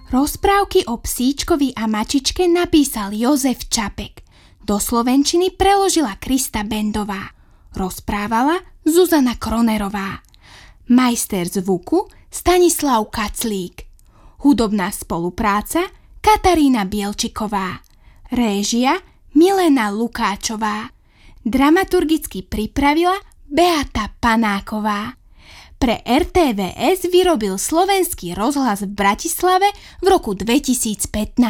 Rozprávky o psíčkovi a mačičke napísal Jozef Čapek. Do slovenčiny preložila Krista Bendová. Rozprávala Zuzana Kronerová. Majster zvuku Stanislav Kaclík. Hudobná spolupráca Katarína Bielčiková. Réžia Milena Lukáčová. Dramaturgicky pripravila Beata Panáková. Pre RTVS vyrobil Slovenský rozhlas v Bratislave v roku 2015.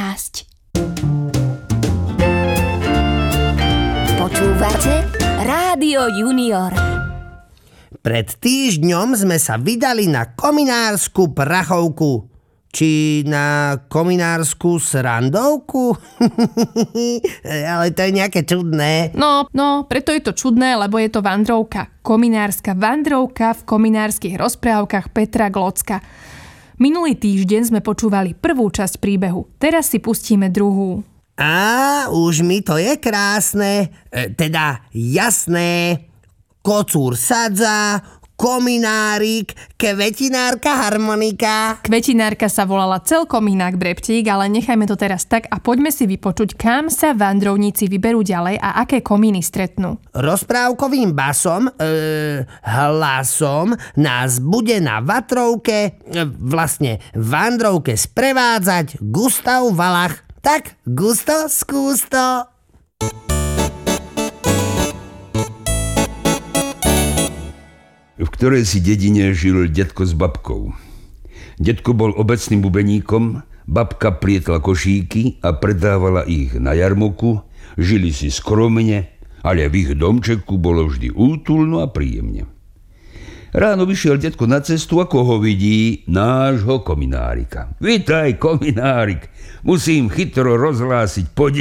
Počúvate Rádio Junior. Pred týždňom sme sa vydali na kominársku prachovku. Či na kominársku srandovku? Ale to je nejaké čudné. No, preto je to čudné, lebo je to vandrovka. Kominárska vandrovka v kominárskych rozprávkach Petra Glocka. Minulý týždeň sme počúvali prvú časť príbehu. Teraz si pustíme druhú. Už mi to je krásne. Teda jasné. Kocúr sadza, kominárik, kvetinárka harmonika. Kvetinárka sa volala celkom inak, Breptík, ale nechajme to teraz tak a poďme si vypočuť, kam sa vandrovníci vyberú ďalej a aké komíny stretnú. Rozprávkovým basom, hlasom nás bude na vatrovke, vandrovke sprevádzať Gustav Valach. Tak, Gusto, skús to. V ktorej si dedine žil detko s babkou. Detko bol obecným bubeníkom, babka plietla košíky a predávala ich na jarmoku, žili si skromne, ale v ich domčeku bolo vždy útulno a príjemne. Ráno vyšiel detko na cestu, ako ho vidí nášho kominárika. Vitaj, kominárik, musím chytro rozhlásiť